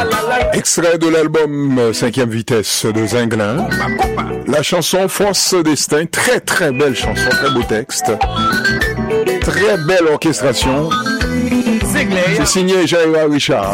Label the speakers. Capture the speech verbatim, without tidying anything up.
Speaker 1: Extrait de l'album cinquième vitesse de Zinglin. La chanson Force Destin, très très belle chanson, très beau texte. Très belle orchestration. C'est signé Jaira Richard.